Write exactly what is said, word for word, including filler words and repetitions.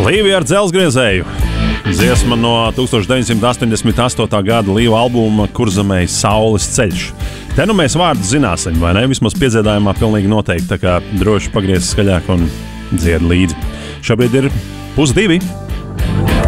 Līvija ar dzelzgriezēju. Dziesma no tūkstoš deviņsimt astoņdesmit astotā gada Līva albuma Kurzemē Saules ceļš. Te nu mēs vārdus zināsim, vai ne? Vismaz piedziedājumā pilnīgi noteikti, tā kā droši pagriez skaļāk un dzied līdzi. Šobrīd ir pusdivi.